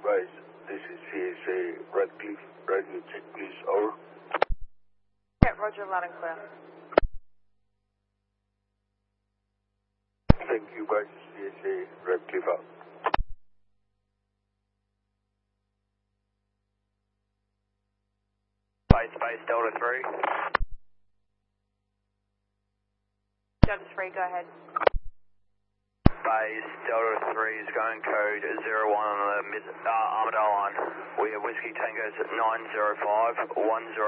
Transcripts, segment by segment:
Rise, this is CSA Radcliffe. Radio check, please. Over. Yeah, roger, loud and clear. Thank you, guys. CSA Radcliffe out. Base Delta 3. Delta 3, go ahead. Base Delta 3 is going code 01 on the Armadale line. We have Whiskey Tango's at 905 1040.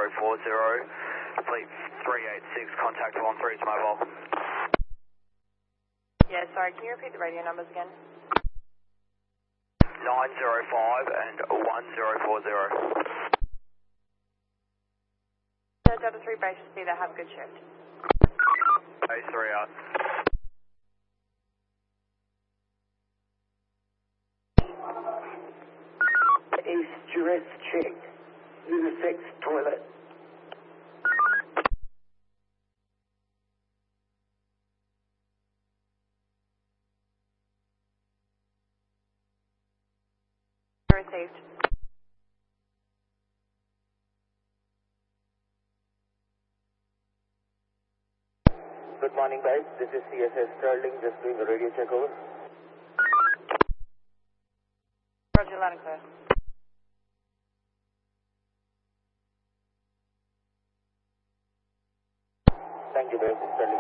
Fleet 386, contact 13 is mobile. Yeah, sorry, can you repeat the radio numbers again? 905 and 1040. Delta 3 base, see that, have a good shift. Base 3 out. East duress check. Unisex toilet. Received. Good morning, guys. This is CSS Sterling, just doing a radio check over. Roger, loud and clear. Thank you, guys. Sterling.